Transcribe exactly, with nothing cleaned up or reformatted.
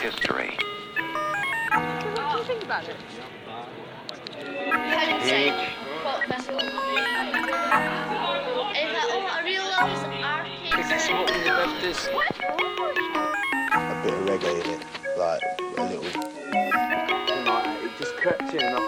history. What do you think about it? Peach. Is this what we love this? A bit of reggae in it, like a little. Like, it just crept in and I